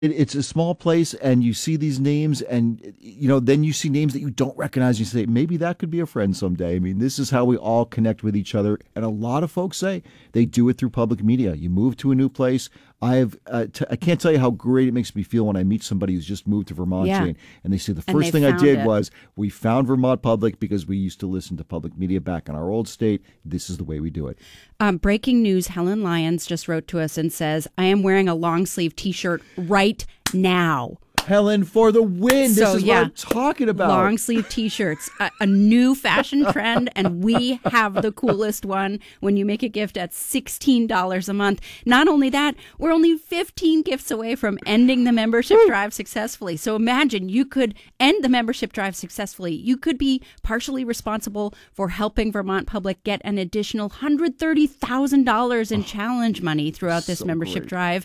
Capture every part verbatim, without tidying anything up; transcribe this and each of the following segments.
It, it's a small place, and you see these names, and you know, then you see names that you don't recognize. You say, maybe that could be a friend someday. I mean, this is how we all connect with each other. And a lot of folks say they do it through public media. You move to a new place. I have, uh, t- I can't tell you how great it makes me feel when I meet somebody who's just moved to Vermont, Yeah. Jane, and they say the And first they thing I found did it. was we found Vermont Public because we used to listen to public media back in our old state. This is the way we do it. Um, breaking news, Helen Lyons just wrote to us and says, I am wearing a long sleeve T-shirt right now. Helen, for the win. So, this is yeah, what I'm talking about. Long sleeve T-shirts, a, a new fashion trend, and we have the coolest one when you make a gift at sixteen dollars a month. Not only that, we're only fifteen gifts away from ending the membership drive successfully. So imagine you could end the membership drive successfully. You could be partially responsible for helping Vermont Public get an additional one hundred thirty thousand dollars in oh, challenge money throughout this so membership great. drive.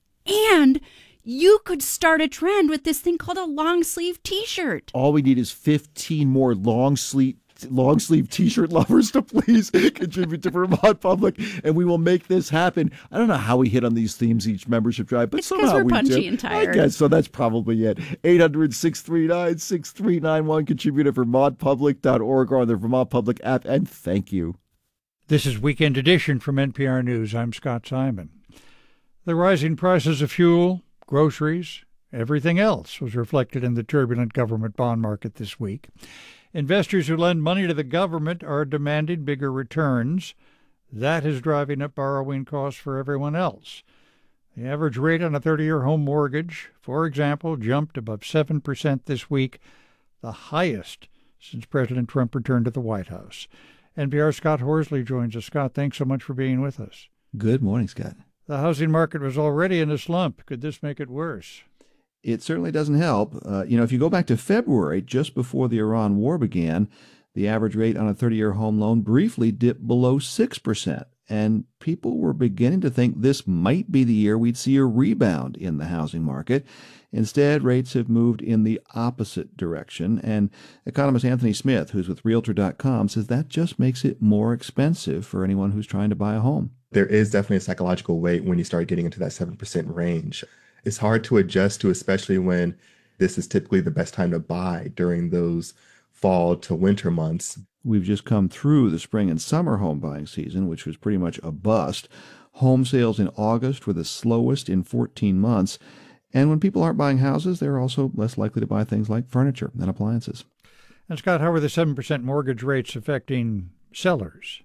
And you could start a trend with this thing called a long sleeve T-shirt. All we need is fifteen more long sleeve long sleeve T-shirt lovers to please contribute to Vermont Public, and we will make this happen. I don't know how we hit on these themes each membership drive, but it's somehow we're we punchy do. And tired. I guess so. That's probably it. eight hundred, six three nine, six three nine one. Contribute at vermont public dot org or on the Vermont Public app, and thank you. This is Weekend Edition from N P R News. I'm Scott Simon. The rising prices of fuel, groceries, everything else was reflected in the turbulent government bond market this week. Investors who lend money to the government are demanding bigger returns. That is driving up borrowing costs for everyone else. The average rate on a thirty-year home mortgage, for example, jumped above seven percent this week, the highest since President Trump returned to the White House. N P R's Scott Horsley joins us. Scott, thanks so much for being with us. Good morning, Scott. The housing market was already in a slump. Could this make it worse? It certainly doesn't help. Uh, you know, if you go back to February, just before the Iran war began, the average rate on a thirty-year home loan briefly dipped below six percent. And people were beginning to think this might be the year we'd see a rebound in the housing market. Instead, rates have moved in the opposite direction. And economist Anthony Smith, who's with Realtor dot com, says that just makes it more expensive for anyone who's trying to buy a home. There is definitely a psychological weight when you start getting into that seven percent range. It's hard to adjust to, especially when this is typically the best time to buy during those fall to winter months. We've just come through the spring and summer home buying season, which was pretty much a bust. Home sales in August were the slowest in fourteen months. And when people aren't buying houses, they're also less likely to buy things like furniture and appliances. And Scott, how are the seven percent mortgage rates affecting sellers?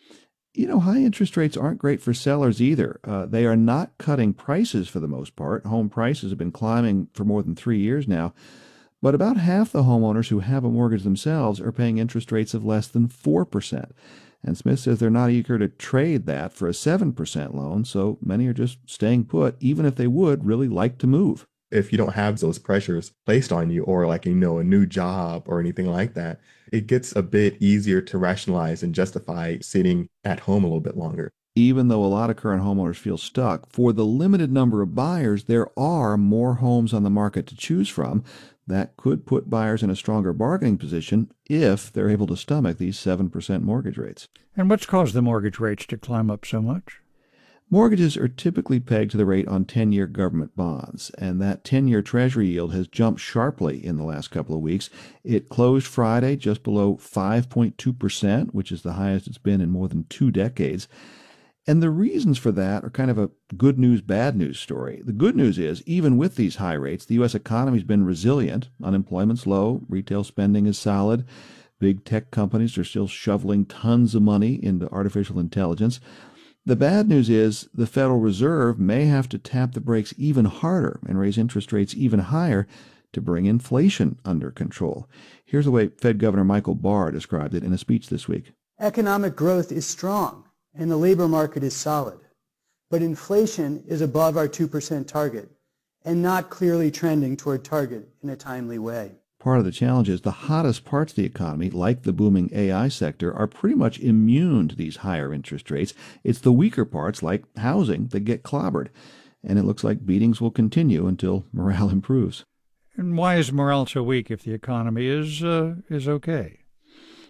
You know, high interest rates aren't great for sellers either. Uh, they are not cutting prices for the most part. Home prices have been climbing for more than three years now. But about half the homeowners who have a mortgage themselves are paying interest rates of less than four percent. And Smith says they're not eager to trade that for a seven percent loan, so many are just staying put, even if they would really like to move. If you don't have those pressures placed on you, or like, you know, a new job or anything like that, it gets a bit easier to rationalize and justify sitting at home a little bit longer. Even though a lot of current homeowners feel stuck, for the limited number of buyers, there are more homes on the market to choose from. That could put buyers in a stronger bargaining position if they're able to stomach these seven percent mortgage rates. And what's caused the mortgage rates to climb up so much? Mortgages are typically pegged to the rate on ten-year government bonds, and that ten-year Treasury yield has jumped sharply in the last couple of weeks. It closed Friday just below five point two percent, which is the highest it's been in more than two decades. And the reasons for that are kind of a good news, bad news story. The good news is, even with these high rates, the U S economy's been resilient. Unemployment's low, retail spending is solid. Big tech companies are still shoveling tons of money into artificial intelligence. The bad news is the Federal Reserve may have to tap the brakes even harder and raise interest rates even higher to bring inflation under control. Here's the way Fed Governor Michael Barr described it in a speech this week. Economic growth is strong and the labor market is solid, but inflation is above our two percent target and not clearly trending toward target in a timely way. Part of the challenge is the hottest parts of the economy, like the booming A I sector, are pretty much immune to these higher interest rates. It's the weaker parts, like housing, that get clobbered. And it looks like beatings will continue until morale improves. And why is morale so weak if the economy is uh, is okay?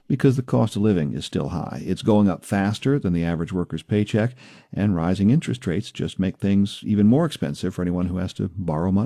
because the cost of living is still high. It's going up faster than the average worker's paycheck, and rising interest rates just make things even more expensive for anyone who has to borrow money.